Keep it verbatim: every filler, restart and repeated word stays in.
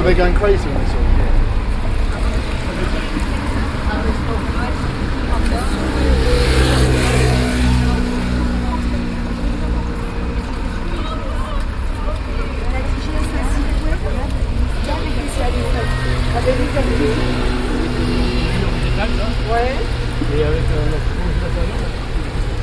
they going crazy on this one? Ouais. Et avec euh, la